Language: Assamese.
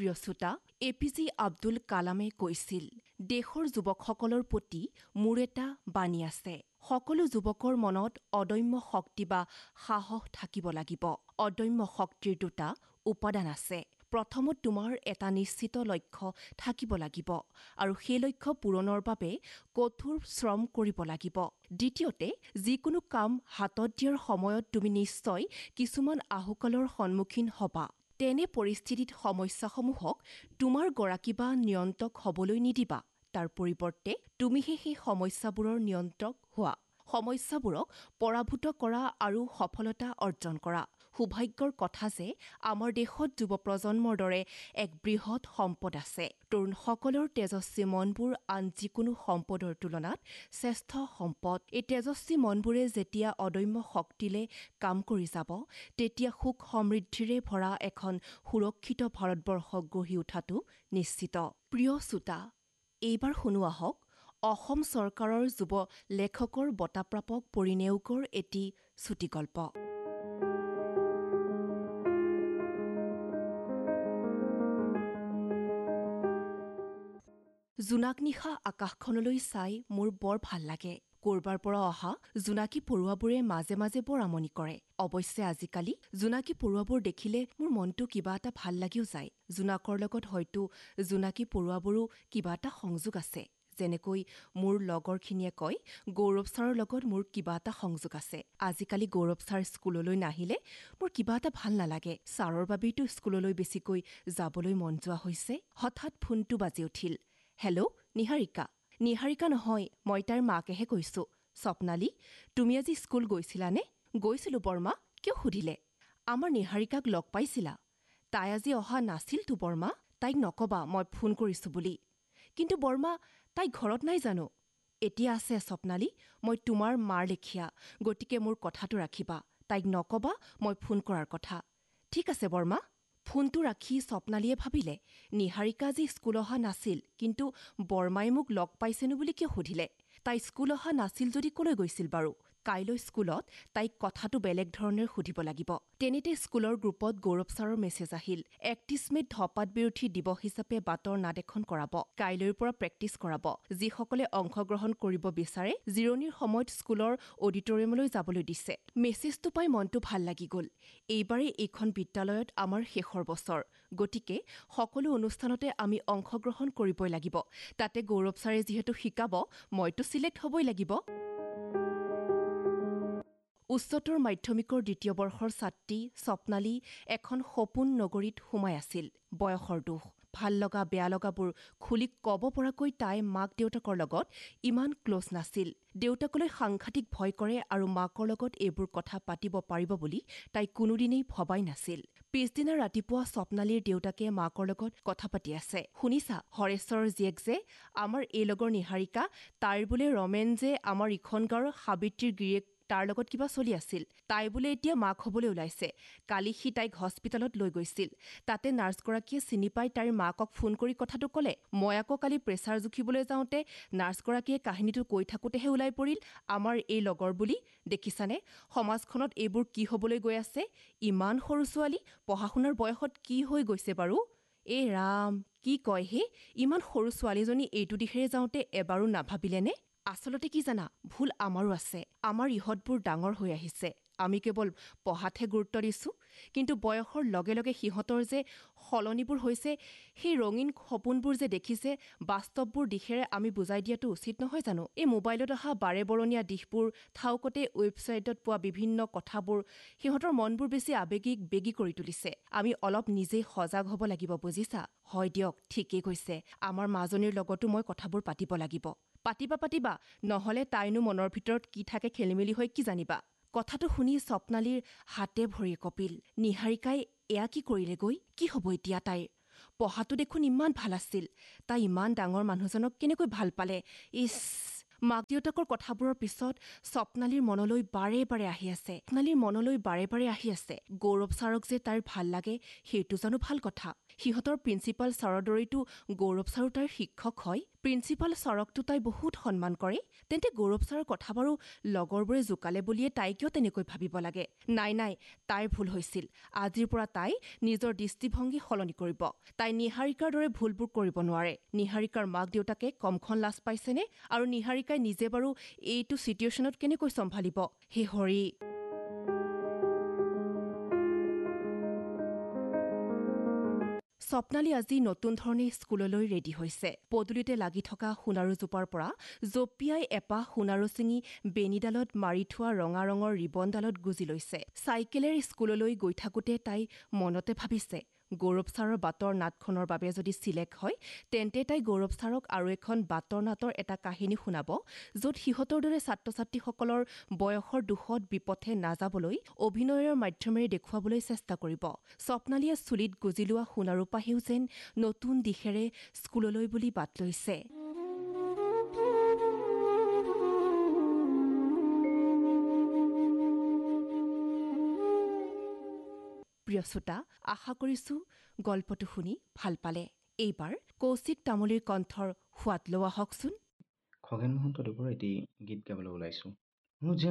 প্ৰিয় শ্ৰোতা, এপিজে আব্দুল কালামে কৈছিল, দেশৰ যুৱকসকলৰ প্ৰতি মোৰ এটা বাণী আছে। সকলো যুৱকৰ মনত অদম্য শক্তি বা সাহস থাকিব লাগিব। অদম্য শক্তিৰ দুটা উপাদান আছে। প্ৰথমত তোমাৰ এটা নিশ্চিত লক্ষ্য থাকিব লাগিব আৰু সেই লক্ষ্য পূৰণৰ বাবে কঠোৰ শ্ৰম কৰিব লাগিব। দ্বিতীয়তে, যিকোনো কাম হাতত দিয়াৰ সময়ত তুমি নিশ্চয় কিছুমান আহুকালৰ সন্মুখীন হবা। তেনে পৰিস্থিতিত সমস্যাসমূহক তোমাৰ গৰাকী বা নিয়ন্ত্ৰক হবলৈ নিদিবা। তাৰ পৰিৱৰ্তে তুমিহে সেই সমস্যাবোৰৰ নিয়ন্ত্ৰক হোৱা। সমস্যাবোৰক পৰাভূত কৰা আৰু সফলতা অৰ্জন কৰা। সৌভাগ্যৰ কথা যে আমাৰ দেশত যুৱ প্ৰজন্মৰ দৰে এক বৃহৎ সম্পদ আছে। তৰুণসকলৰ তেজস্বী মনবোৰ আন যিকোনো সম্পদৰ তুলনাত শ্ৰেষ্ঠ সম্পদ। এই তেজস্বী মনবোৰে যেতিয়া অদম্য শক্তিলে কাম কৰি যাব, তেতিয়া সুখ সমৃদ্ধিৰে ভৰা এখন সুৰক্ষিত ভাৰতবৰ্ষ গঢ়ি উঠাটো নিশ্চিত। প্ৰিয় শ্ৰোতা, এইবাৰ শুনো আহক অসম চৰকাৰৰ যুৱ লেখকৰ বঁটাপ্ৰাপক পৰিনেওগৰ এটি চুটিগল্প। জোনাক নিশা আকাশখনলৈ চাই মোৰ বৰ ভাল লাগে। কৰবাৰ পৰা অহা জোনাকী পৰুৱাবোৰে মাজে মাজে বৰ আমনি কৰে। অৱশ্যে আজিকালি জোনাকী পৰুৱাবোৰ দেখিলে মোৰ মনটো কিবা এটা ভাল লাগিও যায়। জোনাকৰ লগত হয়তো জোনাকী পৰুৱাবোৰো কিবা এটা সংযোগ আছে। যেনেকৈ মোৰ লগৰখিনিয়ে কয়, গৌৰৱ ছাৰৰ লগত মোৰ কিবা এটা সংযোগ আছে। আজিকালি গৌৰৱ ছাৰ স্কুললৈ নাহিলে মোৰ কিবা এটা ভাল নালাগে। ছাৰৰ বাবেইতো স্কুললৈ বেছিকৈ যাবলৈ মন যোৱা হৈছে। হঠাৎ ফোনটো বাজি উঠিল। হেল্ল', নিহাৰিকা। নিহাৰিকা নহয়, মই তাইৰ মাকেহে কৈছো। স্বপ্নালী, তুমি আজি স্কুল গৈছিলানে? গৈছিলো বৰ্মা। কিয় সুধিলে? আমাৰ নিহাৰিকাক লগ পাইছিলা? তাই আজি অহা নাছিলতো বৰ্মা। তাইক নকবা মই ফোন কৰিছো বুলি। কিন্তু বৰ্মা, তাই ঘৰত নাই জানো? এতিয়া আছে স্বপ্নালী, মই তোমাৰ মাৰ লেখীয়া, গতিকে মোৰ কথাটো ৰাখিবা। তাইক নকবা মই ফোন কৰাৰ কথা। ঠিক আছে বৰ্মা। ফোনটো ৰাখি স্বপ্নালীয়ে ভাবিলে, নিহাৰিকা আজি স্কুল অহা নাছিল, কিন্তু বৰ্মাই মোক লগ পাইছেনো বুলি কিয় সুধিলে? তাই স্কুল অহা নাছিল যদি কলৈ গৈছিল বাৰু? কাইলৈ স্কুলত তাইক কথাটো বেলেগ ধৰণেৰে সুধিব লাগিব। তেনেতে স্কুলৰ গ্ৰুপত গৌৰৱ ছাৰৰ মেছেজ আহিল। ৩১ মে'ত ধঁপাত বিৰোধী দিৱস হিচাপে বাটৰ নাট এখন কৰাব। কাইলৈৰ পৰা প্ৰেক্টিচ কৰাব। যিসকলে অংশগ্ৰহণ কৰিব বিচাৰে জিৰণিৰ সময়ত স্কুলৰ অডিটৰিয়ামলৈ যাবলৈ দিছে। মেছেজটো পাই মনটো ভাল লাগি গ'ল। এইবাৰেই এইখন বিদ্যালয়ত আমাৰ শেষৰ বছৰ। গতিকে সকলো অনুষ্ঠানতে আমি অংশগ্ৰহণ কৰিবই লাগিব। তাতে গৌৰৱ ছাৰে যিহেতু শিকাব, মইতো চিলেক্ট হ'বই লাগিব। উচ্চতৰ মাধ্যমিকৰ দ্বিতীয় বৰ্ষৰ ছাত্ৰী স্বপ্নালী এখন সপোন নগৰীত সোমাই আছিল। বয়সৰ দোষ, ভাল লগা বেয়া লগাবোৰ খুলি ক'ব পৰাকৈ তাই মাক দেউতাকৰ লগত ইমান ক্ল'জ নাছিল। দেউতাকলৈ সাংঘাতিক ভয় কৰে আৰু মাকৰ লগত এইবোৰ কথা পাতিব পাৰিব বুলি তাই কোনোদিনেই ভবাই নাছিল। পিছদিনা ৰাতিপুৱা স্বপ্নালীৰ দেউতাকে মাকৰ লগত কথা পাতি আছে। শুনিছা, হৰেশ্বৰৰ জীয়েক যে আমাৰ এই লগৰ নিহাৰিকা, তাইৰ বোলে ৰমেন যে আমাৰ ইখন গাঁৱৰ সাবিত্ৰীৰ গিৰিয়েক, তাৰ লগত কিবা চলি আছিল। তাই বোলে এতিয়া মাক হ'বলৈ ওলাইছে। কালি সি তাইক হস্পিটেলত লৈ গৈছিল। তাতে নাৰ্ছগৰাকীয়ে চিনি পাই তাইৰ মাকক ফোন কৰি কথাটো ক'লে। মই আকৌ কালি প্ৰেছাৰ জুখিবলৈ যাওঁতে নাৰ্ছগৰাকীয়ে কাহিনীটো কৈ থাকোঁতেহে ওলাই পৰিল আমাৰ এই লগৰ বুলি। দেখিছানে সমাজখনত এইবোৰ কি হ'বলৈ গৈ আছে? ইমান সৰু ছোৱালী, পঢ়া শুনাৰ বয়সত কি হৈ গৈছে বাৰু? এ ৰাম, কি কয় হে? ইমান সৰু ছোৱালীজনী এইটো দিশেৰে যাওঁতে এবাৰো নাভাবিলেনে? আচলতে কি জানা, ভুল আমাৰো আছে। আমাৰ ইহঁতবোৰ ডাঙৰ হৈ আহিছে। আমি কেৱল পঢ়াতহে গুৰুত্ব দিছোঁ। কিন্তু বয়সৰ লগে লগে সিহঁতৰ যে সলনিবোৰ হৈছে, সেই ৰঙীন সপোনবোৰ যে দেখিছে, বাস্তৱবোৰ দিশেৰে আমি বুজাই দিয়াটো উচিত নহয় জানো? এই মোবাইলত অহা বাৰেবৰণীয়া দিশবোৰ, ঠাউকতে ৱেবছাইটত পোৱা বিভিন্ন কথাবোৰ সিহঁতৰ মনবোৰ বেছি আৱেগিক বেগী কৰি তুলিছে। আমি অলপ নিজেই সজাগ হ'ব লাগিব, বুজিছা? হয় দিয়ক, ঠিকেই কৈছে। আমাৰ মাজনীৰ লগতো মই কথাবোৰ পাতিব লাগিব। পাতিবা, নহ'লে তাইনো মনৰ ভিতৰত কি থাকে খেলিমেলি হৈ কি জানিবা? কথাটো শুনি স্বপ্নালীৰ হাতে ভৰিয়ে কঁপিল। নিহাৰিকাই এয়া কি কৰিলেগৈ? কি হ'ব এতিয়া তাইৰ? পঢ়াটো দেখোন ইমান ভাল আছিল। তাই ইমান ডাঙৰ মানুহজনক কেনেকৈ ভাল পালে? ইছ, মাক দেউতাকৰ কথাবোৰৰ পিছত স্বপ্নালীৰ মনলৈ বাৰে বাৰে আহি আছে গৌৰৱ ছাৰক যে তাইৰ ভাল লাগে সেইটো জানো ভাল কথা সিহঁতৰ প্ৰিন্সিপাল ছাৰৰ দৰেইতো গৌৰৱ ছাৰো তাইৰ শিক্ষক হয় প্ৰিন্সিপাল ছাৰকতো তাই বহুত সন্মান কৰে তেন্তে গৌৰৱ ছাৰৰ কথা বাৰু লগৰবোৰে জোকালে বুলিয়ে তাই কিয় তেনেকৈ ভাবিব লাগে নাই তাইৰ ভুল হৈছিল আজিৰ পৰা তাই নিজৰ দৃষ্টিভংগী সলনি কৰিব তাই নিহাৰিকাৰ দৰে ভুলবোৰ কৰিব নোৱাৰে নিহাৰিকাৰ মাক দেউতাকে কমখন লাজ পাইছেনে আৰু নিহাৰিকাই নিজে বাৰু এইটো চিটুৱেশ্যনত কেনেকৈ চম্ভালিব হে হৰি স্বপ্নালী আজি নতুন ধৰণে স্কুললৈ ৰেডি হৈছে পদূলিতে লাগি থকা সোণাৰুজোপাৰ পৰা জঁপিয়াই এপাহ সোণাৰু ছিঙি বেনীডালত মাৰি থোৱা ৰঙা ৰঙৰ ৰিবনডালত গুজি লৈছে চাইকেলেৰে স্কুললৈ গৈ থাকোঁতে তাই মনতে ভাবিছে গৌৰৱ ছাৰৰ বাটৰ নাটখনৰ বাবে যদি চিলেক্ট হয় তেন্তে তাই গৌৰৱ ছাৰক আৰু এখন বাটৰ নাটৰ এটা কাহিনী শুনাব য'ত সিহঁতৰ দৰে ছাত্ৰ ছাত্ৰীসকলৰ বয়সৰ দুখত বিপথে নাযাবলৈ অভিনয়ৰ মাধ্যমেৰে দেখুৱাবলৈ চেষ্টা কৰিব স্বপ্নালীয়ে চুলিত গুজি লোৱা সোণাৰু পাহেও যেন নতুন দিশেৰে স্কুললৈ বুলি বাট লৈছে প্ৰিয় শ্ৰোতা আশা কৰিছো গল্পটো শুনি ভাল পালে এইবাৰ কৌশিক তামুলীৰ কণ্ঠৰ সোৱাদ লোৱা হওকচোন খগেন মহন্তদেৱৰ এটি গীত গাবলৈ ওলাইছোঁ